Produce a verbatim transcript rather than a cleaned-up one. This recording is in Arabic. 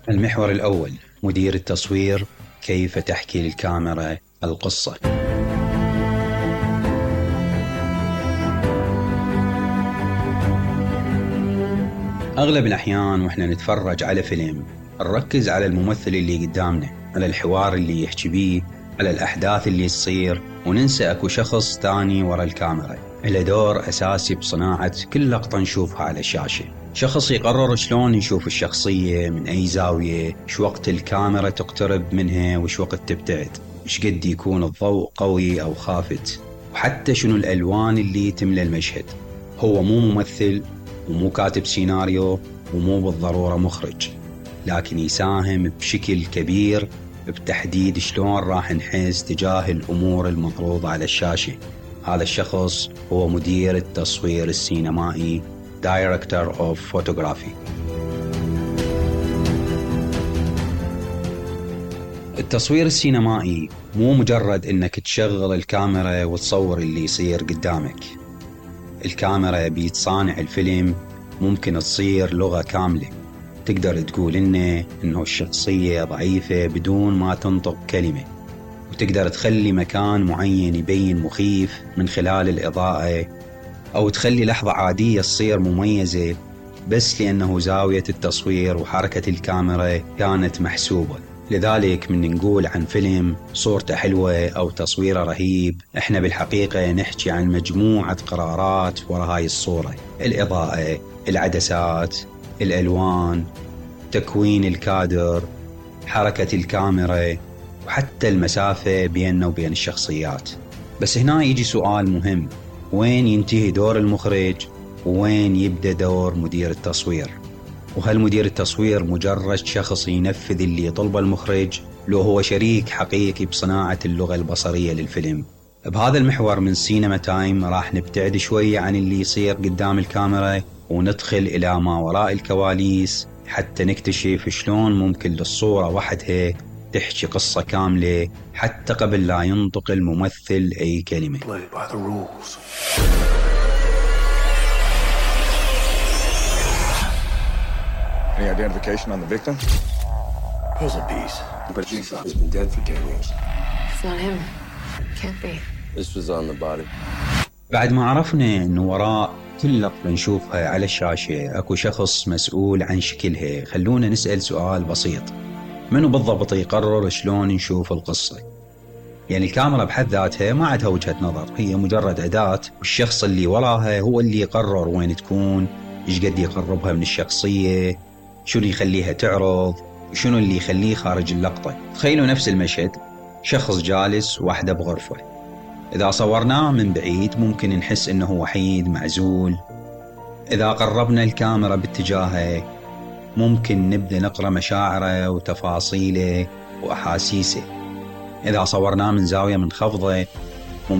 المحور الأول: مدير التصوير، كيف تحكي للكاميرا القصة. أغلب الأحيان وإحنا نتفرج على فيلم نركز على الممثل اللي قدامنا، على الحوار اللي يحكي بيه، على الأحداث اللي تصير، وننسى أكو شخص تاني ورا الكاميرا له دور أساسي بصناعة كل لقطة نشوفها على الشاشة. شخص يقرر شلون نشوف الشخصية، من أي زاوية، شو وقت الكاميرا تقترب منها وش وقت تبتعد، إيش قد يكون الضوء قوي أو خافت، وحتى شنو الألوان اللي تملى المشهد. هو مو ممثل ومو كاتب سيناريو ومو بالضرورة مخرج، لكن يساهم بشكل كبير بتحديد شلون راح نحس تجاه الأمور المعروضة على الشاشة. هذا الشخص هو مدير التصوير السينمائي، Director of Photography. التصوير السينمائي مو مجرد إنك تشغل الكاميرا وتصور اللي يصير قدامك. الكاميرا بيتصانع الفيلم ممكن تصير لغة كاملة، تقدر تقول إنه إنه الشخصية ضعيفة بدون ما تنطق كلمة، وتقدر تخلي مكان معين يبين مخيف من خلال الإضاءة، أو تخلي لحظة عادية تصير مميزة بس لأنه زاوية التصوير وحركة الكاميرا كانت محسوبة. لذلك من نقول عن فيلم صورته حلوة أو تصويره رهيب، إحنا بالحقيقة نحكي عن مجموعة قرارات وراء هاي الصورة: الإضاءة، العدسات، الألوان، تكوين الكادر، حركة الكاميرا، وحتى المسافة بيننا وبين الشخصيات. بس هنا يجي سؤال مهم: وين ينتهي دور المخرج وين يبدأ دور مدير التصوير؟ وهل مدير التصوير مجرد شخص ينفذ اللي يطلبه المخرج، لو هو شريك حقيقي بصناعة اللغة البصرية للفيلم؟ بهذا المحور من سينما تايم راح نبتعد شوي عن اللي يصير قدام الكاميرا وندخل إلى ما وراء الكواليس، حتى نكتشف شلون ممكن للصورة وحدها تحكي قصة كاملة حتى قبل لا ينطق الممثل أي كلمة. Any identification on the victim? Puzzle piece. But Jigsaw has been dead for ten years. It's not him. Can't be. This was on the body. بعد ما عرفنا إنه وراء كل لقطة نشوفها على الشاشة أكو شخص مسؤول عن شكلها، خلونا نسأل سؤال بسيط: منو بالضبط يقرر شلون نشوف القصة؟ يعني الكاميرا بحد ذاتها ما عندها وجهة نظر، هي مجرد أداة، والشخص اللي وراها هو اللي يقرر وين تكون، إيش قد يقربها من الشخصية، شنو يخليها تعرض، وشنو اللي يخليه خارج اللقطة. تخيلوا نفس المشهد: شخص جالس وحده بغرفة، إذا صورناه من بعيد ممكن نحس إنه وحيد معزول. إذا قربنا الكاميرا باتجاهه ممكن نبدأ نقرأ مشاعره وتفاصيله وأحاسيسه. إذا صورناه من زاوية منخفضة